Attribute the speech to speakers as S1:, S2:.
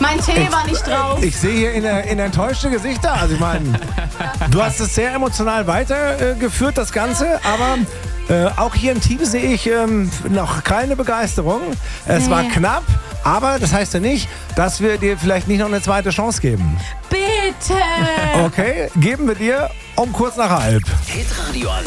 S1: Mein Tee war nicht drauf.
S2: Ich sehe hier in enttäuschte Gesichter. Also ich meine, du hast es sehr emotional weitergeführt, das Ganze, aber auch hier im Team sehe ich noch keine Begeisterung. Es war knapp, aber das heißt ja nicht, dass wir dir vielleicht nicht noch eine zweite Chance geben.
S1: Bitte!
S2: Okay, geben wir dir um kurz nach halb.
S3: Hitradio N1